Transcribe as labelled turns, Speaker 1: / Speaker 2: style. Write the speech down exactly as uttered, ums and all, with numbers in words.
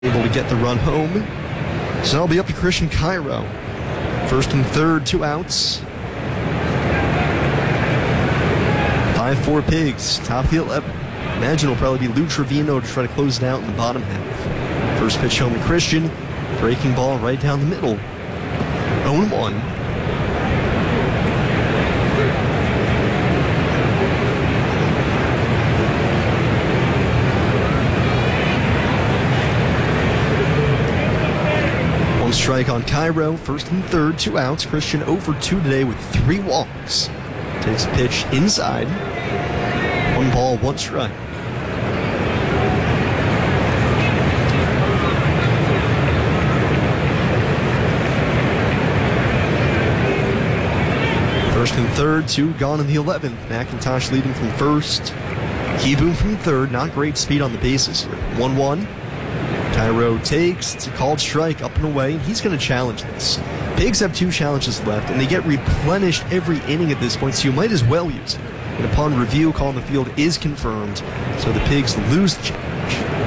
Speaker 1: able to get the run home. So that'll be up to Christian Cairo. First and third, two outs. five four Pigs, top of the eleven. Imagine it'll probably be Lou Trevino to try to close it out in the bottom half. First pitch home to Christian. Breaking ball right down the middle. oh one. One strike on Cairo. First and third, two outs. Christian over two today with three walks. Takes a pitch inside. One ball, one strike. First and third, two gone in the eleventh. McIntosh leading from first. Keyboom from third. Not great speed on the bases here. one one. Cairo takes. It's a called strike up and away, and he's going to challenge this. Pigs have two challenges left, and they get replenished every inning at this point, so you might as well use it. And upon review, call on the field is confirmed, so the Pigs lose the challenge.